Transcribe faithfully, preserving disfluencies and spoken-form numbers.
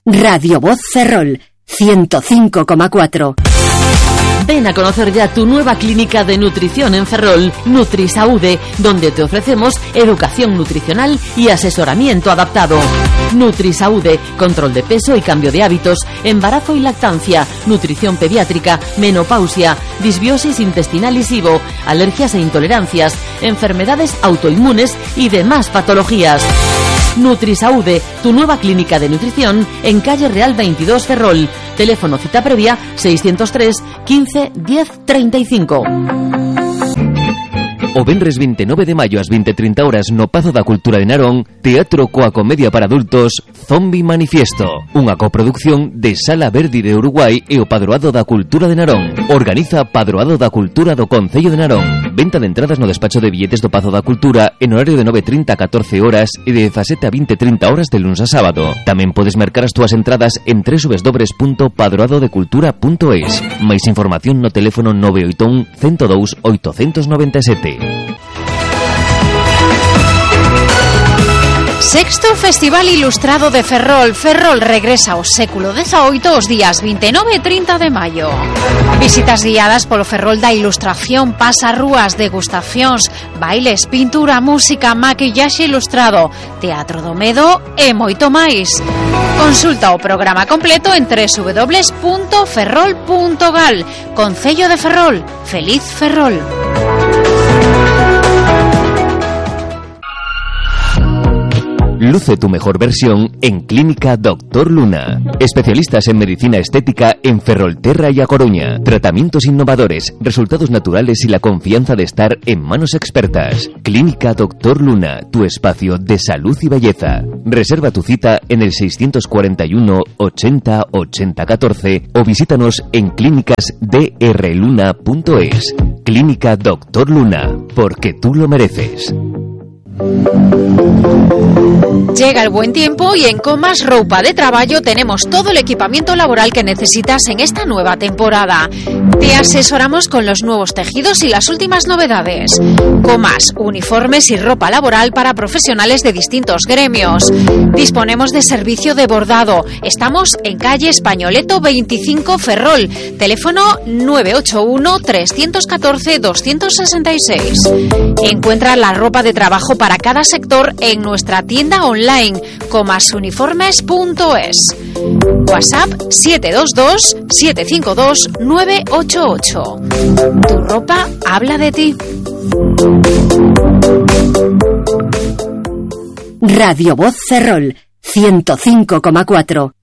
Radio Voz Ferrol, ciento cinco coma cuatro. Ven a conocer ya tu nueva clínica de nutrición en Ferrol, NutriSaude, donde te ofrecemos educación nutricional y asesoramiento adaptado. NutriSaude, control de peso y cambio de hábitos, embarazo y lactancia, nutrición pediátrica, menopausia, disbiosis intestinal y SIBO, alergias e intolerancias, enfermedades autoinmunes y demás patologías. NutriSaude, tu nueva clínica de nutrición en calle Real veintidós Ferrol. Teléfono cita previa seiscientos tres quince diez treinta y cinco. O venres veintinueve de maio ás veinte e trinta horas no Pazo da Cultura de Narón, teatro coa comedia para adultos Zombie Manifiesto, unha coproducción de Sala Verdi de Uruguai e o Padroado da Cultura de Narón. Organiza Padroado da Cultura do Concello de Narón. Venta de entradas no despacho de billetes do Pazo da Cultura en horario de nove e trinta a catorce horas e de dezasete a vinte e trinta horas de luns a sábado. Tamén podes mercar as túas entradas en doble u doble u doble u punto padroado de cultura punto es. Mais información no teléfono nove oito un, cento dous, oitocentos noventa e sete. Sexto Festival Ilustrado de Ferrol. Ferrol regresa ao século dezaoito os días veintinueve e trinta de maio. Visitas guiadas polo Ferrol da Ilustración, pasarrúas, degustacións, bailes, pintura, música, maquillaxe ilustrado, teatro do medo e moito máis. Consulta o programa completo en doble u doble u doble u punto ferrol punto gal. Concello de Ferrol. Feliz Ferrol. Luce tu mejor versión en Clínica Doctor Luna. Especialistas en medicina estética en Ferrolterra y A Coruña. Tratamientos innovadores, resultados naturales y la confianza de estar en manos expertas. Clínica Doctor Luna, tu espacio de salud y belleza. Reserva tu cita en el seiscientos cuarenta y uno ochenta ochenta catorce o visítanos en clínicas d r luna punto es. Clínica Doctor Luna, porque tú lo mereces. Llega el buen tiempo y en Comas Roupa de Traballo tenemos todo el equipamiento laboral que necesitas en esta nueva temporada. Te asesoramos con los nuevos tejidos y las últimas novedades. Comas, uniformes y ropa laboral para profesionales de distintos gremios. Disponemos de servicio de bordado. Estamos en calle Españoleto veinticinco Ferrol. Teléfono nueve ocho uno, tres uno cuatro, dos seis seis. Encuentra la ropa de trabajo para cada sector en nuestra tienda online comasuniformes punto es. WhatsApp siete dos dos, siete cinco dos, nueve ocho ocho. Tu ropa habla de ti. Radio Voz Ferrol, ciento cinco coma cuatro.